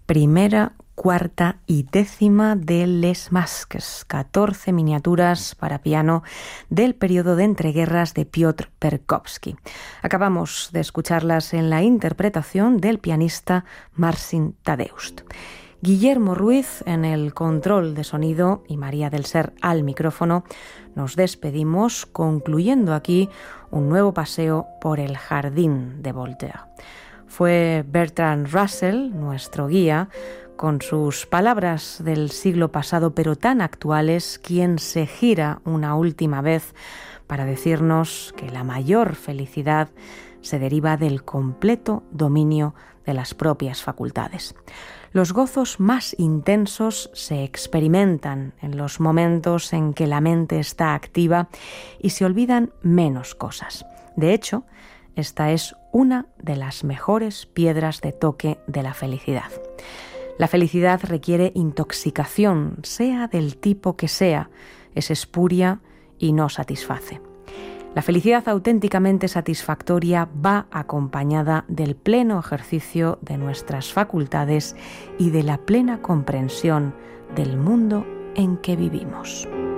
primera, cuarta y décima de Les Masques, 14 miniaturas para piano del periodo de entreguerras de Piotr Perkowski. Acabamos de escucharlas en la interpretación del pianista Marcin Tadeusz. Guillermo Ruiz en el control de sonido y María del Ser al micrófono. Nos despedimos concluyendo aquí un nuevo paseo por el jardín de Voltaire. Fue Bertrand Russell, nuestro guía, con sus palabras del siglo pasado pero tan actuales, quien se gira una última vez para decirnos que la mayor felicidad se deriva del completo dominio de las propias facultades. Los gozos más intensos se experimentan en los momentos en que la mente está activa y se olvidan menos cosas. De hecho, esta es una de las mejores piedras de toque de la felicidad. La felicidad requiere intoxicación, sea del tipo que sea, es espuria y no satisface. La felicidad auténticamente satisfactoria va acompañada del pleno ejercicio de nuestras facultades y de la plena comprensión del mundo en que vivimos.